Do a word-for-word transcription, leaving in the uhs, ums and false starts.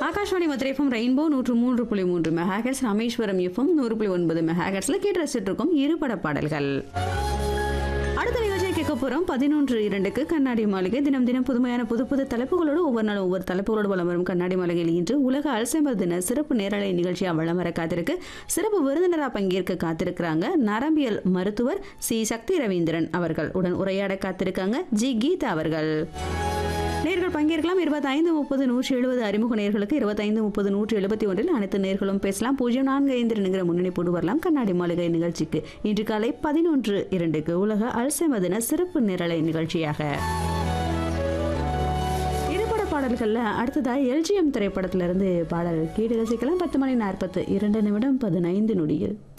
Akashvani Madurai FM rainbow நூற்று மூன்று புள்ளி மூன்று மெகாஹெர்ட்ஸ், ராமேஸ்வரம் எஃப்எம் நூறு புள்ளி ஒன்பது மெகாஹெர்ட்ஸ்ல கேட்டு ரசிச்சுட்டு இருக்கோம் இருபட பாடல்கள். அடுத்த நிகழ்ச்சியை கேட்க போறோம் பதினொன்று இரண்டுக்கு கண்ணாடி மாளிகை. தினம் தினம் புதுமையான புது புது தலைப்புகளோடு ஒவ்வொரு நாளும் ஒவ்வொரு தலைப்புகளோடு வலம் வரும் கண்ணாடி மாளிகையில் இன்று உலக அல்சைமர் தின சிறப்பு நேரலை நிகழ்ச்சியா வலம் வர காத்திருக்கு. சிறப்பு விருந்தினராக பங்கேற்க காத்திருக்கிறாங்க நரம்பியல் மருத்துவர் சி சக்தி ரவீந்திரன் அவர்கள். உடன் உரையாட காத்திருக்காங்க ஜி கீதா அவர்கள். நேர்கள் பங்கேற்கலாம். இருபத்தைந்து முப்பது நூற்றி எழுபது அறிமுக நேர்களுக்கு இருபத்தைந்து முப்பது நூற்றி எழுபத்தி ஒன்றில் அனைத்து நேர்களும் பேசலாம். பூஜ்ஜியம் நான்கு ஐந்து என்கிற முன்னணி போட்டு வரலாம் கண்ணாடி மாளிகை நிகழ்ச்சிக்கு. இன்று காலை பதினொன்று இரண்டுக்கு உலக அல்சைமர் தின சிறப்பு நேரலை நிகழ்ச்சியாக இருபட பாடல்கள்ல அடுத்ததா எல்ஜிஎம் திரைப்படத்திலிருந்து பாடல் கேட்டு ரசிக்கலாம். பத்து மணி நாற்பத்து இரண்டு நிமிடம் பதினைந்து நொடியில்